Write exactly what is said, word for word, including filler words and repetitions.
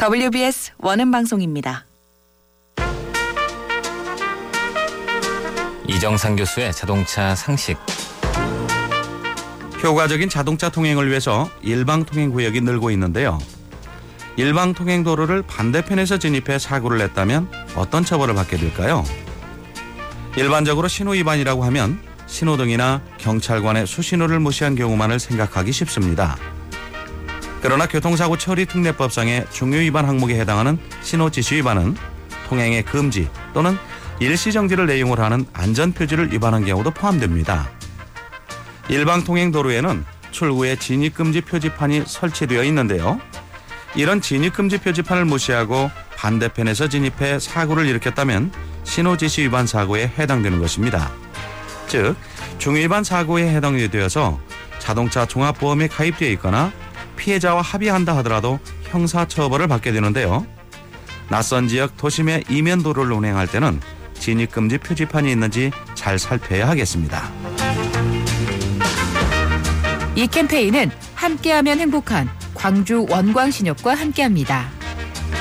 더블유비에스 원음방송입니다. 이정상 교수의 자동차 상식. 효과적인 자동차 통행을 위해서 일방통행구역이 늘고 있는데요. 일방통행도로를 반대편에서 진입해 사고를 냈다면 어떤 처벌을 받게 될까요? 일반적으로 신호위반이라고 하면 신호등이나 경찰관의 수신호를 무시한 경우만을 생각하기 쉽습니다. 그러나 교통사고 처리 특례법상의 중요위반 항목에 해당하는 신호지시위반은 통행의 금지 또는 일시정지를 내용으로 하는 안전표지를 위반한 경우도 포함됩니다. 일방통행도로에는 출구에 진입금지 표지판이 설치되어 있는데요. 이런 진입금지 표지판을 무시하고 반대편에서 진입해 사고를 일으켰다면 신호지시 위반 사고에 해당되는 것입니다. 즉, 중위반 사고에 해당이 되어서 자동차 종합보험에 가입되어 있거나 피해자와 합의한다 하더라도 형사처벌을 받게 되는데요. 낯선 지역 도심의 이면도로를 운행할 때는 진입금지 표지판이 있는지 잘 살펴야 하겠습니다. 이 캠페인은 함께하면 행복한 광주 원광신협과 함께합니다.